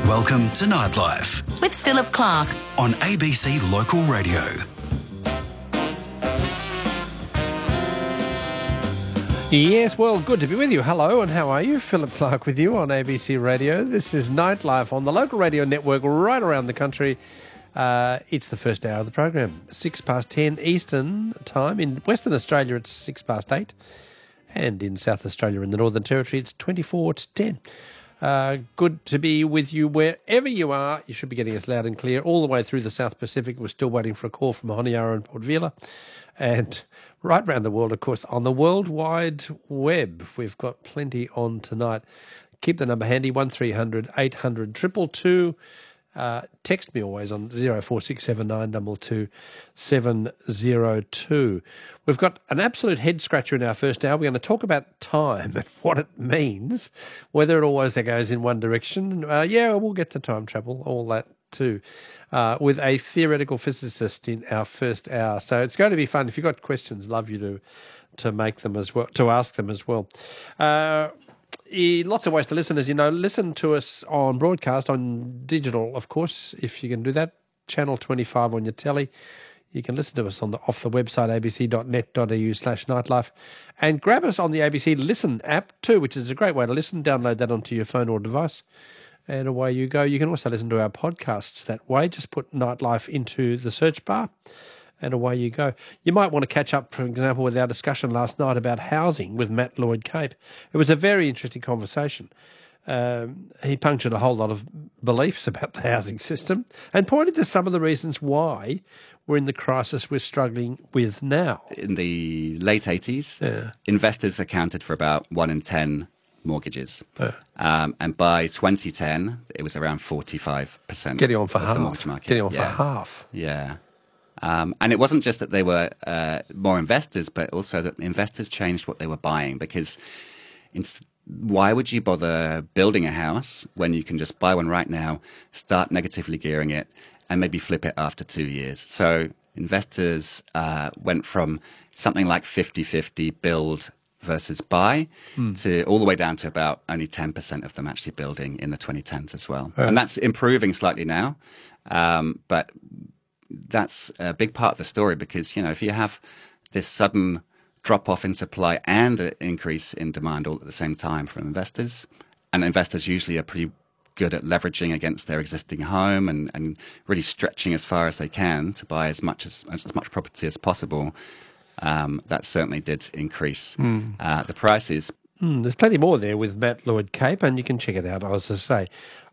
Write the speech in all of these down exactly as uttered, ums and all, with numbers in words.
Welcome to Nightlife with Philip Clark on A B C Local Radio. Yes, well, good to be with you. Hello, and how are you? Philip Clark with you on A B C Radio. This is Nightlife on the local radio network right around the country. Uh, it's the first hour of the program, six past ten Eastern time. In Western Australia, it's six past eight. And in South Australia and the Northern Territory, it's twenty-four to ten. Uh, good to be with you wherever you are. You should be getting us loud and clear all the way through the South Pacific. We're still waiting for a call from Honiara and Port Vila. And right around the world, of course, on the World Wide Web. We've got plenty on tonight. Keep the number handy, one three hundred eight hundred two two two. Uh, text me always on zero four six seven nine two two seven zero two. We've got an absolute head scratcher in our first hour. We're going to talk about time and what it means, whether it always goes in one direction. Uh, yeah, we'll get to time travel, all that too, uh, with a theoretical physicist in our first hour. So it's going to be fun. If you've got questions, love you to to make them as well, to ask them as well. Uh, Lots of ways to listen, as you know. Listen to us on broadcast, on digital, of course, if you can do that. Channel twenty-five on your telly. You can listen to us on the off the website, abc.net.au slash nightlife. And grab us on the A B C Listen app too, which is a great way to listen. Download that onto your phone or device, and away you go. You can also listen to our podcasts that way. Just put Nightlife into the search bar, and away you go. You might want to catch up, for example, with our discussion last night about housing with Matt Lloyd-Cape. It was a very interesting conversation. Um, he punctured a whole lot of beliefs about the housing system and pointed to some of the reasons why we're in the crisis we're struggling with now. In the late eighties, yeah. investors accounted for about one in ten mortgages. Yeah. Um, and by twenty ten, it was around forty-five percent Getting on for of half. the mortgage market. Getting on yeah. for half. Yeah. Um, and it wasn't just that they were uh, more investors, but also that investors changed what they were buying. Because it's, why would you bother building a house when you can just buy one right now, start negatively gearing it, and maybe flip it after two years? So investors uh, went from something like fifty-fifty build versus buy mm. to all the way down to about only ten percent of them actually building in the twenty tens as well. Uh, and that's improving slightly now. Um, but that's a big part of the story because, you know, if you have this sudden drop-off in supply and an increase in demand all at the same time from investors, and investors usually are pretty good at leveraging against their existing home and, and really stretching as far as they can to buy as much as, as much property as possible, um, that certainly did increase mm. uh, the prices. Mm, there's plenty more there with Matt Lloyd-Cape, and you can check it out, as I say,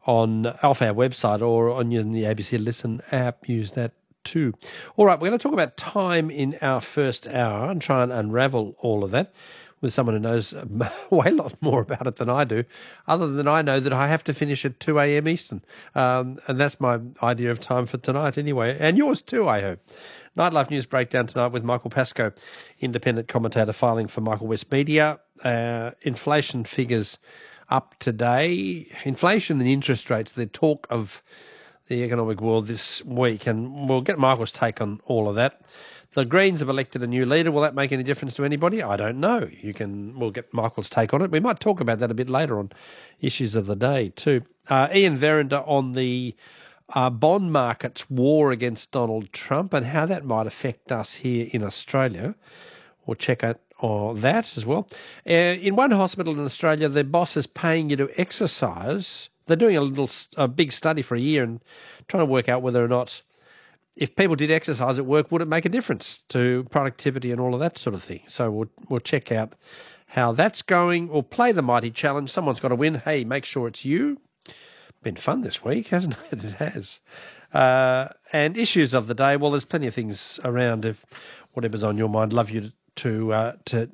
on off our website or on the A B C Listen app. Use that too. All right, we're going to talk about time in our first hour and try and unravel all of that with someone who knows way a lot more about it than I do, other than I know that I have to finish at two a.m. Eastern. Um, and that's my idea of time for tonight anyway, and yours too, I hope. Nightlife News Breakdown tonight with Michael Pascoe, independent commentator filing for Michael West Media. Uh, inflation figures up today. Inflation and interest rates, the talk of the economic world this week, and we'll get Michael's take on all of that. The Greens have elected a new leader. Will that make any difference to anybody? I don't know. You can. We'll get Michael's take on it. We might talk about that a bit later on issues of the day too. Uh, Ian Verinder on the uh, bond market's war against Donald Trump and how that might affect us here in Australia. We'll check out all that as well. Uh, in one hospital in Australia, the boss is paying you to exercise. They're doing a little, a big study for a year and trying to work out whether or not, if people did exercise at work, would it make a difference to productivity and all of that sort of thing? So we'll we'll check out how that's going. We'll play the mighty challenge. Someone's got to win. Hey, make sure it's you. Been fun this week, hasn't it? It has. Uh, and issues of the day. Well, there's plenty of things around. If whatever's on your mind, love you to to, uh, to